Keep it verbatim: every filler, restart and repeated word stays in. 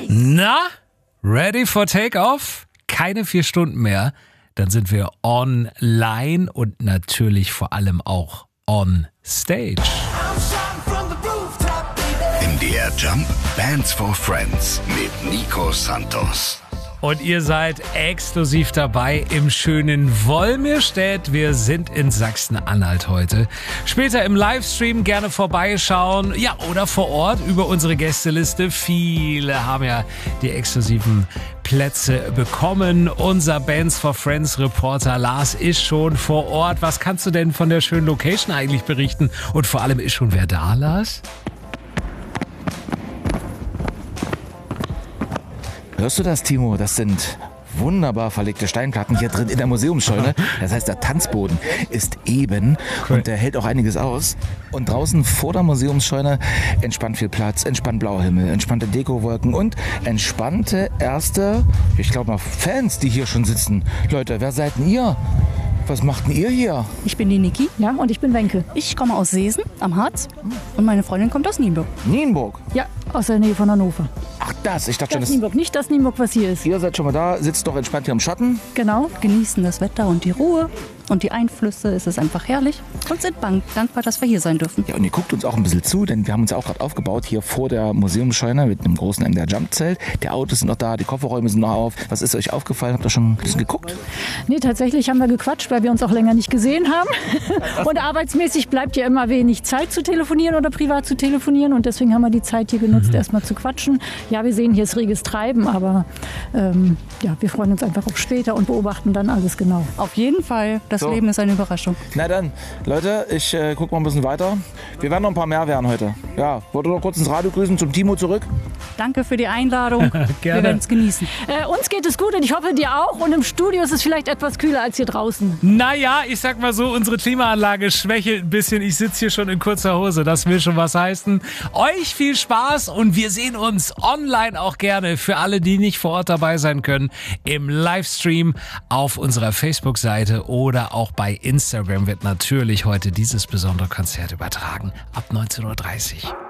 Na, ready for takeoff? Keine vier Stunden mehr. Dann sind wir online und natürlich vor allem auch on stage. M D R Jump Bands for Friends mit Nico Santos. Und ihr seid exklusiv dabei im schönen Wolmirstedt. Wir sind in Sachsen-Anhalt heute. Später im Livestream gerne vorbeischauen. Ja, oder vor Ort über unsere Gästeliste. Viele haben ja die exklusiven Plätze bekommen. Unser Bands for Friends Reporter Lars ist schon vor Ort. Was kannst du denn von der schönen Location eigentlich berichten? Und vor allem ist schon wer da, Lars? Hörst du das, Timo? Das sind wunderbar verlegte Steinplatten hier drin in der Museumsscheune. Das heißt, der Tanzboden ist eben und der hält auch einiges aus. Und draußen vor der Museumsscheune entspannt viel Platz, entspannt blauer Himmel, entspannte Dekowolken und entspannte erste, ich glaube mal, Fans, die hier schon sitzen. Leute, wer seid denn ihr? Was macht denn ihr hier? Ich bin die Niki. Ja, und ich bin Wenke. Ich komme aus Seesen am Harz und meine Freundin kommt aus Nienburg. Nienburg? Ja, aus der Nähe von Hannover. Ach das, ich dachte schon, Das das... Nienburg, nicht das Nienburg, was hier ist. Ihr seid schon mal da, sitzt doch entspannt hier im Schatten. Genau, genießen das Wetter und die Ruhe und die Einflüsse. Es ist einfach herrlich und sind bang- dankbar, dass wir hier sein dürfen. Ja, und ihr guckt uns auch ein bisschen zu, denn wir haben uns ja auch gerade aufgebaut hier vor der Museumsscheune mit einem großen M D R Jump Zelt. Die Autos sind noch da, die Kofferräume sind noch auf. Was ist euch aufgefallen? Habt ihr schon ein bisschen geguckt? Nee, tatsächlich haben wir gequatscht, weil wir uns auch länger nicht gesehen haben. Und arbeitsmäßig bleibt ja immer wenig Zeit zu telefonieren oder privat zu telefonieren. Und deswegen haben wir die Zeit hier genutzt, mhm. erstmal zu quatschen. Ja, wir sehen, hier ist reges Treiben, aber ähm, ja, wir freuen uns einfach auf später und beobachten dann alles genau. Auf jeden Fall. Das So. Leben ist eine Überraschung. Na dann, Leute, ich äh, gucke mal ein bisschen weiter. Wir werden noch ein paar mehr werden heute. Ja, wollt ihr noch kurz ins Radio grüßen, zum Timo zurück? Danke für die Einladung. Gerne. Wir werden es genießen. Äh, uns geht es gut und ich hoffe, dir auch. Und im Studio ist es vielleicht etwas kühler als hier draußen. Naja, ich sag mal so, unsere Klimaanlage schwächelt ein bisschen. Ich sitze hier schon in kurzer Hose. Das will schon was heißen. Euch viel Spaß und wir sehen uns online auch gerne für alle, die nicht vor Ort dabei sein können, im Livestream auf unserer Facebook-Seite oder auch bei Instagram wird natürlich heute dieses besondere Konzert übertragen ab neunzehn Uhr dreißig.